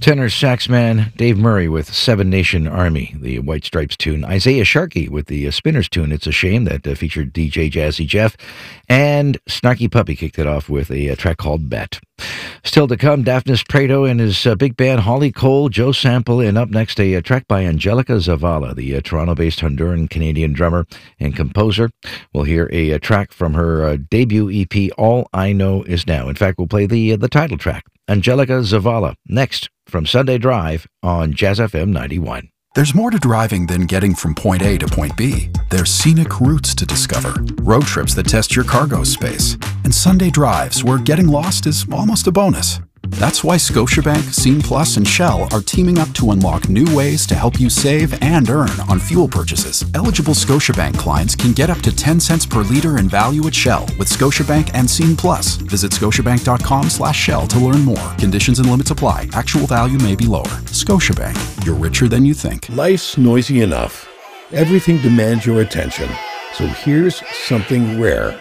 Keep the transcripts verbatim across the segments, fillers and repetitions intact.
Tenor saxman Dave Murray with Seven Nation Army, the White Stripes tune. Isaiah Sharkey with the uh, Spinners tune, It's a Shame, that uh, featured D J Jazzy Jeff. And Snarky Puppy kicked it off with a, a track called Bet. Still to come, Daphnis Prado and his uh, big band Holly Cole, Joe Sample, and up next a, a track by Angelica Zavala, the uh, Toronto-based Honduran-Canadian drummer and composer. We'll hear a, a track from her uh, debut E P, All I Know Is Now. In fact, we'll play the, uh, the title track, Angelica Zavala, next from Sunday Drive on Jazz F M ninety-one. There's more to driving than getting from point A to point B. There's scenic routes to discover, road trips that test your cargo space, and Sunday drives where getting lost is almost a bonus. That's why Scotiabank, Scene Plus, and Shell are teaming up to unlock new ways to help you save and earn on fuel purchases. Eligible Scotiabank clients can get up to ten cents per liter in value at Shell with Scotiabank and Scene Plus. Visit scotiabank.com slash Shell to learn more. Conditions and limits apply. Actual value may be lower. Scotiabank. You're richer than you think. Life's noisy enough. Everything demands your attention. So here's something rare.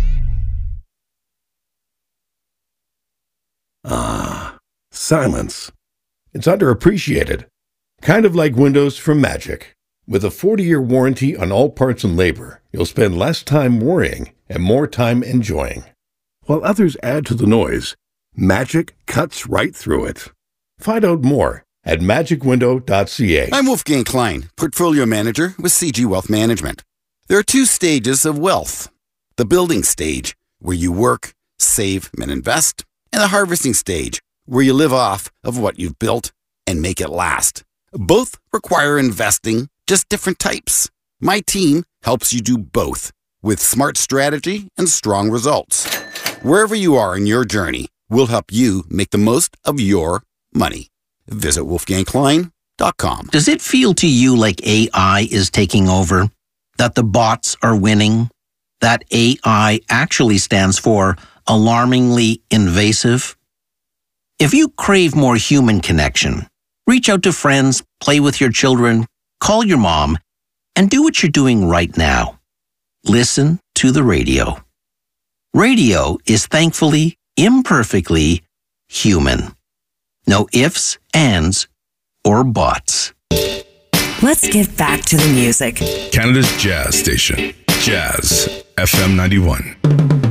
Ah, silence. It's underappreciated. Kind of like Windows from Magic. With a forty-year warranty on all parts and labor, you'll spend less time worrying and more time enjoying. While others add to the noise, Magic cuts right through it. Find out more at magic window dot c a. I'm Wolfgang Klein, Portfolio Manager with C G Wealth Management. There are two stages of wealth. The building stage, where you work, save, and invest. And the harvesting stage, where you live off of what you've built and make it last. Both require investing, just different types. My team helps you do both with smart strategy and strong results. Wherever you are in your journey, we'll help you make the most of your money. Visit wolfgang klein dot com. Does it feel to you like A I is taking over? That the bots are winning? That A I actually stands for alarmingly invasive? If you crave more human connection, reach out to friends, play with your children, call your mom, and do what you're doing right now. Listen to the radio. Radio is thankfully, imperfectly human. No ifs, ands, or buts. Let's get back to the music. Canada's Jazz Station, Jazz F M ninety-one.